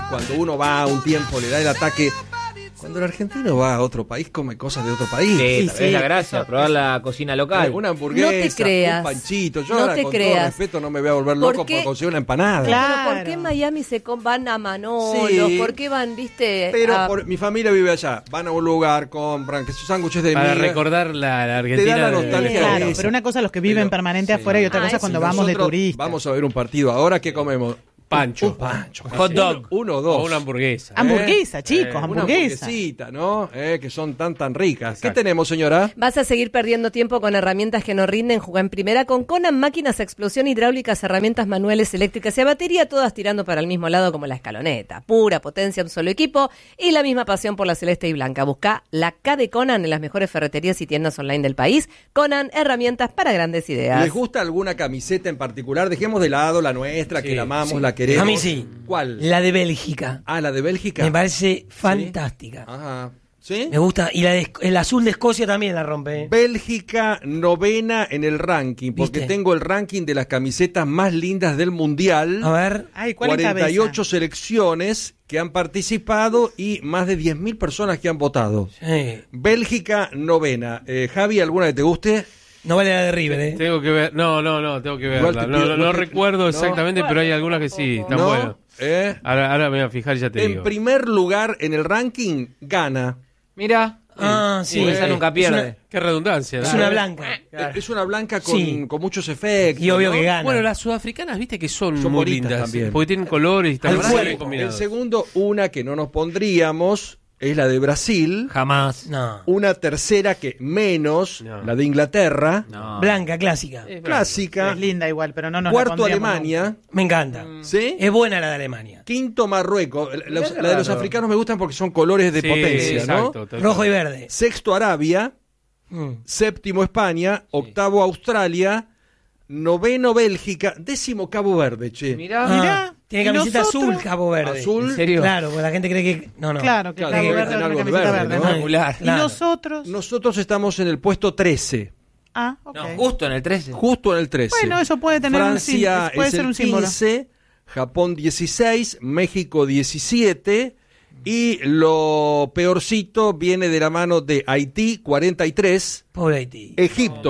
cuando uno va a un tiempo, le da el ataque. Cuando el argentino va a otro país, come cosas de otro país. Sí, es la gracia, probar la cocina local. Una hamburguesa, No te creas. un panchito. Yo No ahora, te con creas. todo respeto, no me voy a volver loco Porque- por conseguir una empanada. Claro. ¿Pero por qué en Miami van a Manolo? Sí. ¿Por qué van, viste? Pero mi familia vive allá. Van a un lugar, compran que sus sándwiches de Para miga. recordar la Argentina. Te da la nostalgia. Claro, esa. pero una cosa es los que viven permanente afuera y otra cosa es cuando vamos de Nosotros turista. Vamos a ver un partido. Ahora, ¿qué comemos? Pancho. Un pancho. Hot dog. Uno o dos. O una hamburguesa. Hamburguesa, chicos, Una hamburguesa. hamburguesita, ¿no? Que son tan ricas. ¿Qué tenemos, señora? Vas a seguir perdiendo tiempo con herramientas que no rinden. Juega en primera con Conan, máquinas a explosión, hidráulicas, herramientas manuales, eléctricas y a batería, todas tirando para el mismo lado como la escaloneta. Pura potencia, un solo equipo y la misma pasión por la celeste y blanca. Busca la K de Conan en las mejores ferreterías y tiendas online del país. Conan, herramientas para grandes ideas. ¿Les gusta alguna camiseta en particular? Dejemos de lado la nuestra, que la amamos, la queremos. A mí sí. ¿Cuál? La de Bélgica. Ah, la de Bélgica. Me parece fantástica. Ajá. ¿Sí? Me gusta. Y el azul de Escocia también la rompe. Bélgica, 9ª en el ranking, porque ¿Viste? tengo el ranking de las camisetas más lindas del Mundial. A ver. Ay, ¿cuál 48 selecciones que han participado y más de 10.000 personas que han votado. Sí. Bélgica, 9ª. Javi, ¿alguna que te guste? No vale la de River, ¿eh? Tengo que ver. No, tengo que Igual verla. te No, pido- no te- recuerdo exactamente, no. pero hay algunas que sí, están ¿No? buenas. Ahora me voy a fijar y ya te En digo. primer lugar en el ranking, gana. Mira. Ah, sí. Esa nunca pierde. Es una- Qué redundancia. Es ¿no? una blanca. Es una blanca con, Sí. con muchos efectos. Y obvio ¿no? que gana. Bueno, las sudafricanas, viste que son Son muy bonitas lindas. también. Porque tienen colores y están Al muy cuerpo. bien En combinadas. segundo, una que no nos pondríamos es la de Brasil. Jamás. No. Una tercera que menos, No. la de Inglaterra. No. Blanca, clásica. Clásica. Es linda igual, pero no nos la Cuarto, pondríamos Alemania. Me encanta. ¿Sí? Es buena la de Alemania. Quinto, Marruecos. La de los africanos me gustan porque son colores de Sí, potencia, exacto, ¿no? total. Rojo y verde. Sexto, Arabia. Séptimo, España. Octavo, Australia. Noveno, Bélgica. Décimo, Cabo Verde, che. Mirá. Mirá. Tiene ¿Y camiseta nosotros? azul, Cabo Verde. Azul. ¿En serio? Claro, porque la gente cree que. No, no. Claro, que Claro, Cabo debe Verde tener es algo una de camiseta verde, verde, ¿no? ¿no? Popular. ¿Y Claro. nosotros? Nosotros estamos en el puesto 13. Ah, ok. No, justo en el 13. Justo en el 13. Bueno, eso puede tener Francia puede es ser el un símbolo. 15, Japón 16, México 17 y lo peorcito viene de la mano de Haití 43, Pobre Haití. Egipto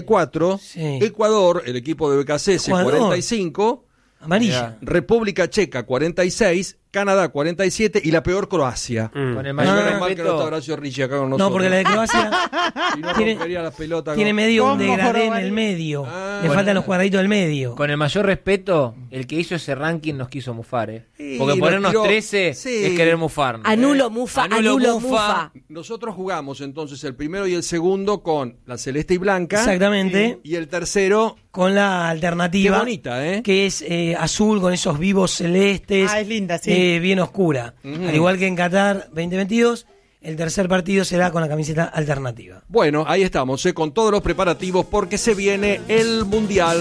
44, Sí. Ecuador, el equipo de BKCS Ecuador. 45, Amarilla. República Checa 46, Canadá 47 y la peor Croacia. Con el Menos mayor mal que no está respeto. Horacio Ricci acá con nosotros. No, porque la de Croacia Si no tiene- rompería las pelotas. tiene con- medio un ¿Cómo degradé en robar? el medio. Ah. Le faltan los cuadraditos del medio. Con el mayor respeto, el que hizo ese ranking nos quiso mufar, ¿eh? Sí, Porque nos ponernos tiró- 13 sí. es querer mufarnos. Anulo, mufa, anulo, mufa. Nosotros jugamos entonces el primero y el segundo con la celeste y blanca. Exactamente. Y el tercero, Con la alternativa. Qué bonita, ¿eh? Que es azul con esos vivos celestes. Ah, es linda, sí. Bien oscura. Al igual que en Qatar 2022, el tercer partido será con la camiseta alternativa. bueno, ahí estamos, con todos los preparativos porque se viene el Mundial.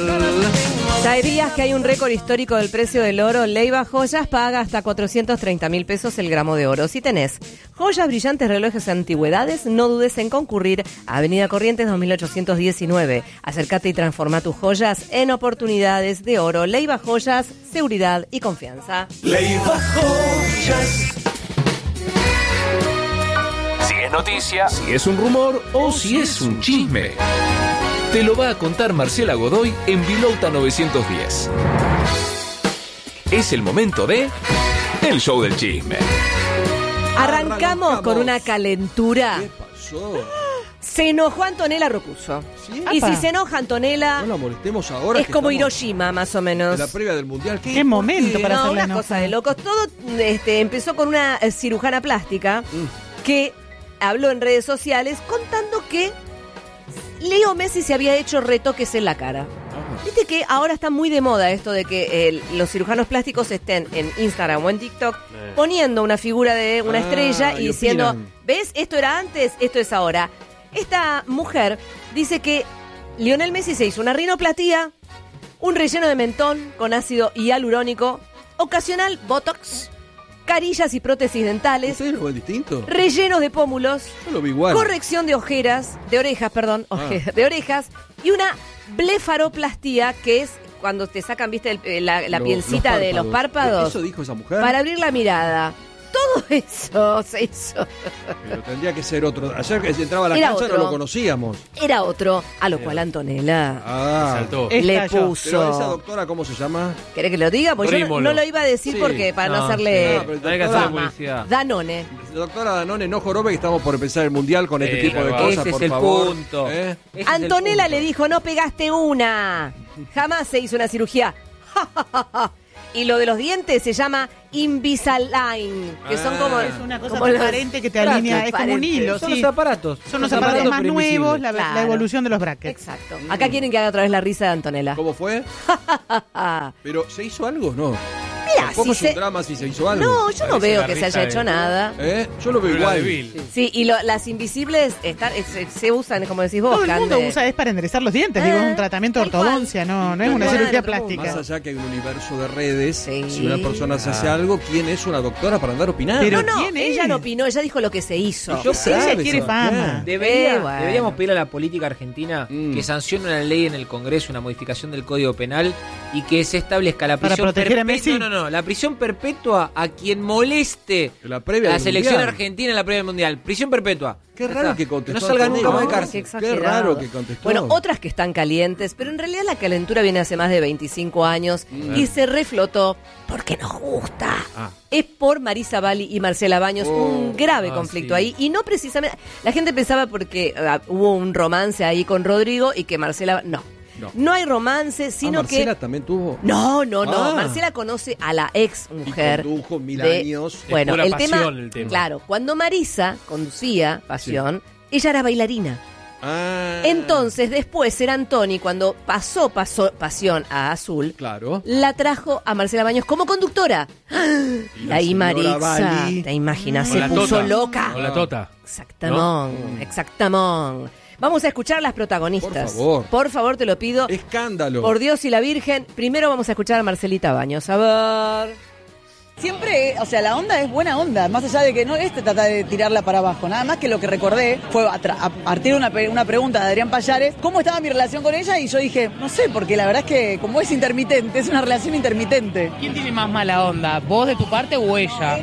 ¿Sabías que hay un récord histórico del precio del oro? Leiva Joyas paga hasta 430.000 pesos el gramo de oro. Si tenés joyas, brillantes, relojes, antigüedades, no dudes en concurrir a Avenida Corrientes 2819. Acércate y transforma tus joyas en oportunidades de oro. Leiva Joyas, seguridad y confianza. Leiva Joyas. Si es noticia, si es un rumor o si es un chisme. Te lo va a contar Marcela Godoy en Vilauta 910. Es el momento de El Show del Chisme. Arrancamos con una calentura. ¿Qué pasó? Se enojó Antonella Rocuso. ¿Sí? Y Apa. si se enoja Antonella, No la molestemos ahora. es que como estamos Hiroshima, más o menos. en la previa del Mundial. Qué momento para No, hacerle una enojar. cosa de locos. Todo empezó con una cirujana plástica que habló en redes sociales contando que Leo Messi se había hecho retoques en la cara. Viste que ahora está muy de moda esto de que los cirujanos plásticos estén en Instagram o en TikTok poniendo una figura de una estrella y y diciendo, opinan. ¿ves? Esto era antes, esto es ahora. Esta mujer dice que Lionel Messi se hizo una rinoplastia, un relleno de mentón con ácido hialurónico, ocasional botox carillas y prótesis dentales, ¿Ustedes lo ven distinto? rellenos de pómulos, Yo lo vi igual. corrección de orejas, de orejas, y una blefaroplastía, que es cuando te sacan, viste, la pielcita de los párpados ¿Eso dijo esa mujer? para abrir la mirada. Todo eso se hizo. Pero tendría que ser otro. Ayer que entraba a la Era cancha otro. no lo conocíamos. Era otro, a lo cual Antonella Saltó. le Estalló. puso. Pero esa doctora, ¿cómo se llama? ¿Querés que lo diga? Pues yo Rímolo. no lo iba a decir Sí. porque para no No, hacerle no, pero Hay que hacer fama. publicidad. Danone. Doctora Danone, no jorobe que estamos por empezar el mundial con este tipo de claro. cosas, Ese por es el favor. punto. ¿Eh? Ese es el Antonella punto. le dijo, no pegaste una. Jamás se hizo una cirugía. Y lo de los dientes se llama Invisalign, que son como... Es una cosa como los- transparente que te alinea, es como un transparentes. hilo, Son sí. los aparatos. Son los aparatos más invisibles. nuevos, la Claro. evolución de los brackets. Exacto. Acá quieren que haga otra vez la risa de Antonella. ¿Cómo fue? Ah. ¿Pero se hizo algo o no? Mira, Tampoco si es un se... drama si se hizo algo. No, yo no Parece veo la que se risa haya de- hecho nada. Yo lo veo Pero la de igual. Bill. Sí, y las invisibles se usan, como decís vos, Todo el mundo Cande. usa, es para enderezar los dientes, digo, es un tratamiento de tal cual. ortodoncia, no es una Claro, cirugía claro. Más plástica. allá que hay un universo de redes, Sí. si una persona se hace algo, ¿quién es una doctora para andar opinando? Pero No, ¿quién ella es? no opinó, ella dijo lo que se hizo. Yo Sí, ella sabe, quiere Sebastián. fama. Bueno. Deberíamos pedir a la política argentina que sancione una ley en el Congreso, una modificación del Código Penal y que se establezca la Para prisión proteger a perpetua. Messi. No, la prisión perpetua a quien moleste La previa la del selección Mundial. argentina en la previa del mundial. Prisión perpetua. Qué Ya raro está. que contestó. No salga Antonella, nunca más de ¿no? cárcel. Qué Qué exagerado. raro que contestó. Bueno, otras que están calientes, pero en realidad la calentura viene hace más de 25 años y se reflotó porque nos gusta. Ah. Es por Marisa Bali y Marcela Baños, un grave conflicto sí. ahí. Y no precisamente... La gente pensaba porque hubo un romance ahí con Rodrigo y que Marcela... No hay romance, sino Marcela que... también tuvo. No. Ah. Marcela conoce a la ex mujer. Y condujo 1000 de- años. Bueno, pura el pasión el tema. Claro, cuando Marisa conducía Pasión, ella era bailarina. Ah. Entonces, después era Antoni, cuando pasó Pasión a Azul, Claro. la trajo a Marcela Baños como conductora. Y la Ahí señora Marisa, Bali. ¿te imaginas? Con Se la puso tota. loca. Con la tota. Exactamón. Vamos a escuchar a las protagonistas. Por favor. Te lo pido. Escándalo. Por Dios y la Virgen. Primero vamos a escuchar a Marcelita Baños. A ver. Siempre, o sea, la onda es buena onda, más allá de que no es tratar de tirarla para abajo. Nada más que lo que recordé fue a partir de una pregunta de Adrián Payares, ¿cómo estaba mi relación con ella? Y yo dije, no sé, porque la verdad es que como es intermitente, es una relación intermitente. ¿Quién tiene más mala onda? ¿Vos de tu parte o ella?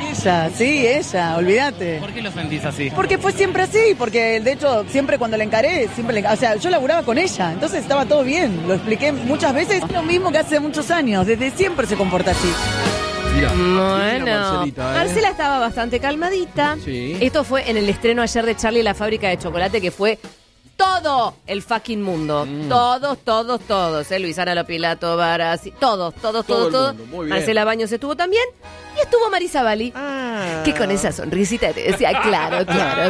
Ella, olvídate. ¿Por qué lo sentís así? Porque fue siempre así, porque de hecho siempre cuando la encaré, o sea, yo laburaba con ella, entonces estaba todo bien, lo expliqué muchas veces, es lo mismo que hace muchos años, desde siempre se comporta así. Mirá, Bueno, Marcelita, Marcela estaba bastante calmadita. Sí. Esto fue en el estreno ayer de Charlie y la fábrica de chocolate, que fue todo el fucking mundo. Todos. Luisana Lopilato, Barassi, todos. Todo el mundo, muy bien. Marcela Baños estuvo también. Y estuvo Marisa Bali, que con esa sonrisita te decía, claro,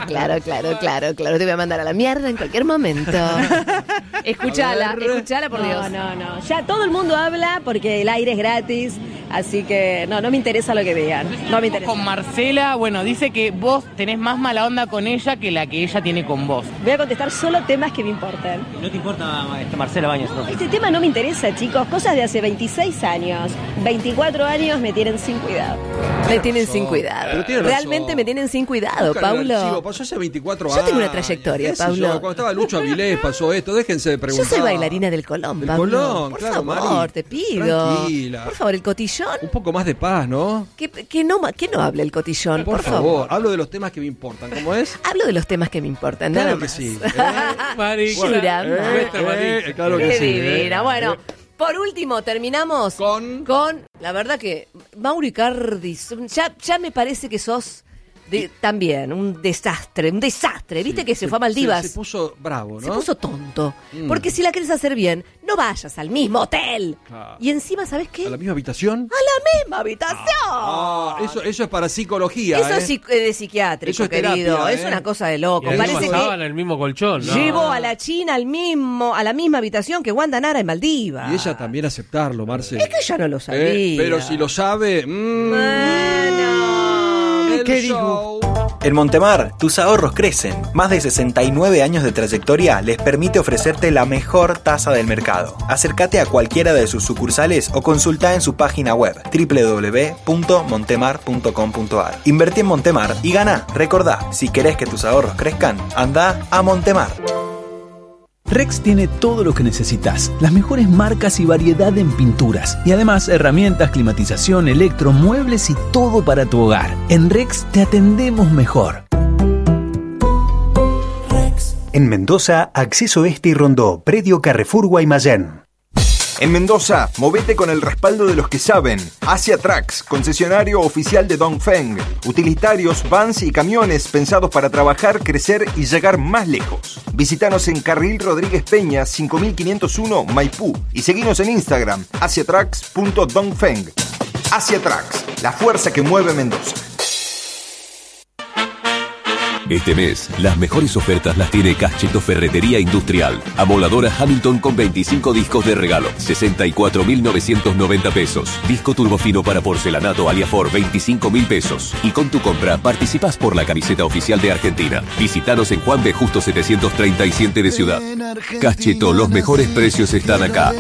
te voy a mandar a la mierda en cualquier momento. Escuchala, por Dios. No. Ya todo el mundo habla porque el aire es gratis, así que no me interesa lo que digan. No me interesa. Con Marcela, bueno, dice que vos tenés más mala onda con ella que la que ella tiene con vos. Voy a contestar solo temas que me importan. ¿No te importa Marcela Baños? No. Este tema no me interesa, chicos. Cosas de hace 26 años. 24 años me tienen sin cuidado. Me tienen sin cuidado. Pero tiene Realmente razón. me tienen sin cuidado, Búscalo en el archivo, Paulo. pasó hace 24 Yo años. tengo una trayectoria, ¿Qué sé Paulo. yo? Cuando estaba Lucho Avilés pasó esto, déjense de Yo preguntar. soy bailarina del Colón, Del Pablo. Colón, Por claro, favor, Mari. te pido. Tranquila. Por favor, el cotillón. Un poco más de paz, ¿no? Que no hable el cotillón, Por favor, hablo de los temas que me importan. ¿Cómo es? Hablo de los temas que me importan, Claro nada que más. sí. Mari, Shura, nuestra Mari. Claro que Qué sí. divina. Bueno, por último, terminamos con, la verdad que, Mauro Icardi, ya me parece que sos también un desastre. Viste que se fue a Maldivas. Se puso bravo, ¿no? Se puso tonto. Porque si la querés hacer bien, no vayas al mismo hotel. Claro. Y encima, ¿sabes qué? ¿A la misma habitación? ¡A la misma habitación! Eso es para psicología. Eso es de psiquiátrico, Eso es querido. terapia, Es una cosa de Y loco. además Parece pasaban que en el mismo colchón, ¿no? llevó a la China a la misma habitación que Wanda Nara en Maldivas. Y ella también aceptarlo, Marce. Es que ella no lo sabía. Pero si lo sabe. Bueno, el ¿qué show. En Montemar, tus ahorros crecen. Más de 69 años de trayectoria les permite ofrecerte la mejor tasa del mercado. Acércate a cualquiera de sus sucursales o consulta en su página web www.montemar.com.ar. Invertí en Montemar y gana. Recordá, si querés que tus ahorros crezcan, anda a Montemar. Rex tiene todo lo que necesitas, las mejores marcas y variedad en pinturas, y además herramientas, climatización, electro, muebles y todo para tu hogar. En Rex te atendemos mejor. En Mendoza, Acceso Este y Rondó, Predio Carrefour Guaymallén. En Mendoza, movete con el respaldo de los que saben. Asia Trucks, concesionario oficial de Dongfeng. Utilitarios, vans y camiones pensados para trabajar, crecer y llegar más lejos. Visítanos en Carril Rodríguez Peña, 5501, Maipú. Y seguinos en Instagram, asiatrucks.dongfeng. Asia Trucks, la fuerza que mueve Mendoza. Este mes, las mejores ofertas las tiene Cacheto Ferretería Industrial. Amoladora Hamilton con 25 discos de regalo, 64.990 pesos. Disco turbofino para porcelanato Aliafor, 25.000 pesos. Y con tu compra participás por la camiseta oficial de Argentina. Visítanos en Juan B. Justo 737 de Ciudad. Cacheto, los mejores precios están acá.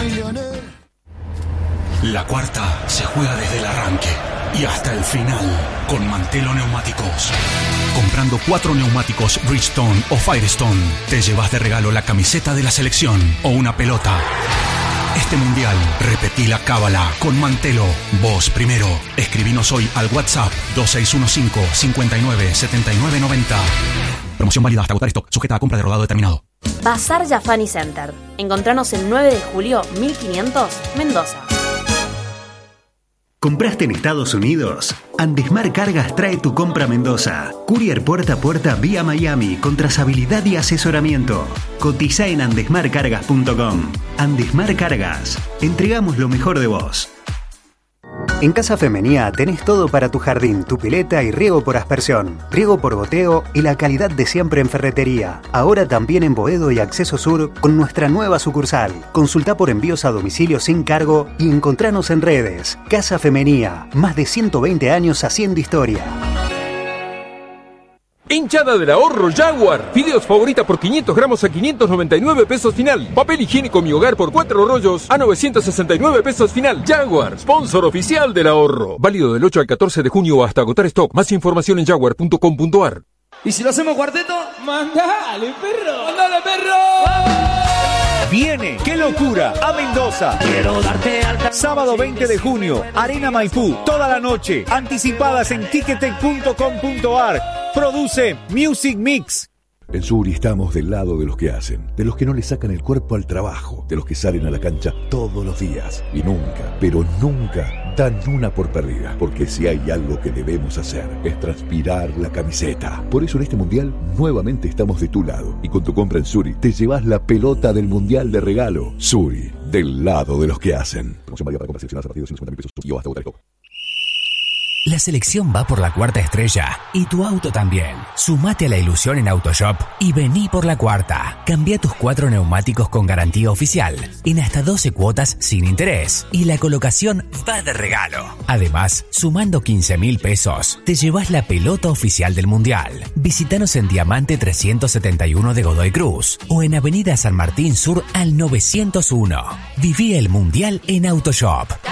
La cuarta se juega desde el arranque y hasta el final con Mantelo Neumáticos. Comprando 4 neumáticos Bridgestone o Firestone, te llevas de regalo la camiseta de la selección o una pelota. Este mundial, repetí la cábala con Mantelo. Vos primero. Escribinos hoy al WhatsApp 2615 59 79 90. Promoción válida hasta agotar stock, sujeta a compra de rodado determinado. Bazar Jafani Center. Encontranos el 9 de julio 1500, Mendoza. ¿Compraste en Estados Unidos? Andesmar Cargas trae tu compra a Mendoza. Courier puerta a puerta vía Miami con trazabilidad y asesoramiento. Cotiza en andesmarcargas.com. Andesmar Cargas. Entregamos lo mejor de vos. En Casa Femenía tenés todo para tu jardín, tu pileta y riego por aspersión, riego por goteo y la calidad de siempre en ferretería. Ahora también en Boedo y Acceso Sur con nuestra nueva sucursal. Consulta por envíos a domicilio sin cargo y encontranos en redes. Casa Femenía, más de 120 años haciendo historia. Hinchada del ahorro Jaguar. Fideos favorita por 500 gramos a 599 pesos final. Papel higiénico Mi Hogar por 4 rollos a 969 pesos final. Jaguar, sponsor oficial del ahorro. Válido del 8 al 14 de junio hasta agotar stock. Más información en jaguar.com.ar. ¿Y si lo hacemos cuarteto? ¡Mandale, perro! ¡Mandale, perro! Viene, ¡qué locura!, a Mendoza. Quiero darte alta. Sábado 20 de junio, Arena Maipú, toda la noche. Anticipadas en ticketek.com.ar. Produce Music Mix. En Suri estamos del lado de los que hacen, de los que no le sacan el cuerpo al trabajo, de los que salen a la cancha todos los días y nunca, pero nunca dan una por perdida, porque si hay algo que debemos hacer es transpirar la camiseta. Por eso en este mundial nuevamente estamos de tu lado y con tu compra en Suri te llevas la pelota del mundial de regalo. Suri, del lado de los que hacen. Promoción válida para compras seleccionadas a partir de 150.000 pesos y hasta agotar stock. La selección va por la cuarta estrella y tu auto también. Sumate a la ilusión en Autoshop y vení por la cuarta. Cambia tus 4 neumáticos con garantía oficial en hasta 12 cuotas sin interés y la colocación va de regalo. Además, sumando 15.000 pesos, te llevas la pelota oficial del Mundial. Visítanos en Diamante 371 de Godoy Cruz o en Avenida San Martín Sur al 901. Viví el Mundial en Autoshop.